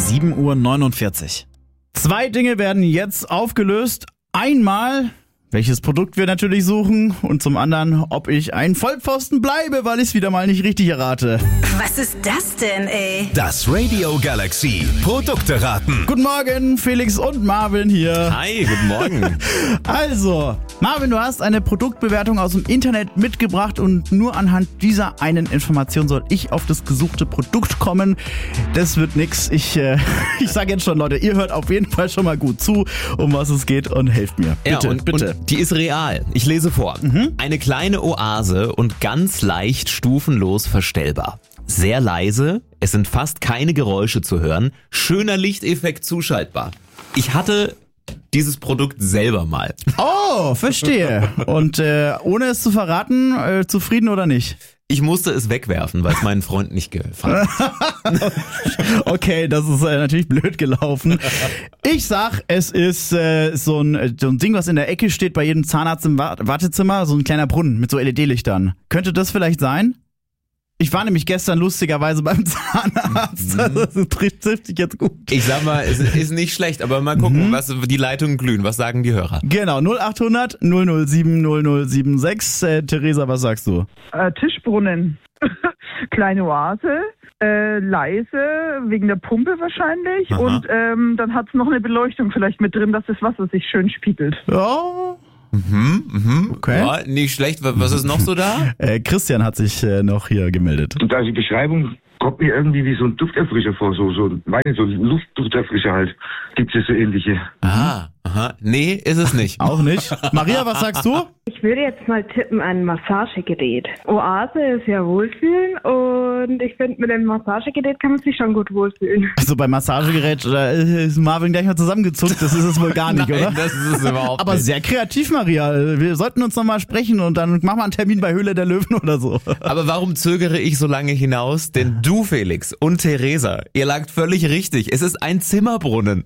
7:49 Uhr. Zwei Dinge werden jetzt aufgelöst. Einmal, welches Produkt wir natürlich suchen und zum anderen, ob ich ein Vollpfosten bleibe, weil ich es wieder mal nicht richtig errate. Was ist das denn, ey? Das Radio Galaxy Produkte raten. Guten Morgen, Felix und Marvin hier. Hi, guten Morgen. Also, Marvin, du hast eine Produktbewertung aus dem Internet mitgebracht und nur anhand dieser einen Information soll ich auf das gesuchte Produkt kommen. Das wird nix. Ich sage jetzt schon, Leute, ihr hört auf jeden Fall schon mal gut zu, um was es geht und helft mir. Bitte, bitte. Und die ist real. Ich lese vor. Eine kleine Oase und ganz leicht stufenlos verstellbar. Sehr leise, es sind fast keine Geräusche zu hören, schöner Lichteffekt zuschaltbar. Ich hatte dieses Produkt selber mal. Oh, verstehe. Und ohne es zu verraten, zufrieden oder nicht? Ich musste es wegwerfen, weil es meinen Freund nicht gefallen hat. Okay, das ist natürlich blöd gelaufen. Ich sag, es ist so ein Ding, was in der Ecke steht bei jedem Zahnarzt im Wartezimmer, so ein kleiner Brunnen mit so LED-Lichtern. Könnte das vielleicht sein? Ich war nämlich gestern lustigerweise beim Zahnarzt. Das trifft sich jetzt gut. Ich sag mal, es ist nicht schlecht, aber mal gucken, was die Leitungen glühen. Was sagen die Hörer? Genau, 0800 007 0076. Theresa, was sagst du? Tischbrunnen. Kleine Oase. Leise, wegen der Pumpe wahrscheinlich. Aha. Und dann hat es noch eine Beleuchtung vielleicht mit drin, dass das Wasser sich schön spiegelt. Ja. Okay. Ja, nicht schlecht. Was ist noch so da? Christian hat sich noch hier gemeldet. Und also die Beschreibung kommt mir irgendwie wie so ein Dufterfrischer vor, so ein Luftdufterfrischer halt. Gibt es so ähnliche? Aha. Nee, ist es nicht. Auch nicht. Maria, was sagst du? Ich würde jetzt mal tippen an Massagegerät. Oase ist ja Wohlfühlen und ich finde, mit dem Massagegerät kann man sich schon gut wohlfühlen. Also beim Massagegerät, da ist Marvin gleich mal zusammengezuckt, das ist es wohl gar nicht, Nein, oder? das ist es überhaupt Aber nicht. sehr kreativ, Maria. Wir sollten uns nochmal sprechen und dann machen wir einen Termin bei Höhle der Löwen oder so. Aber warum zögere ich so lange hinaus? Denn du, Felix, und Theresa, ihr lagt völlig richtig. Es ist ein Zimmerbrunnen.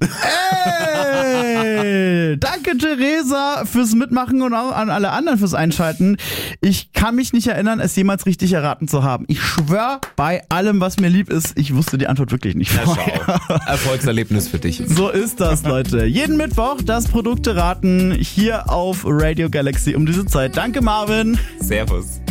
Hey, danke Theresa fürs Mitmachen und auch an alle anderen fürs Einschalten. Ich kann mich nicht erinnern, es jemals richtig erraten zu haben. Ich schwör bei allem, was mir lieb ist, ich wusste die Antwort wirklich nicht vorher. Erfolgserlebnis für dich. So ist das, Leute. Jeden Mittwoch das Produkte raten hier auf Radio Galaxy um diese Zeit. Danke, Marvin. Servus.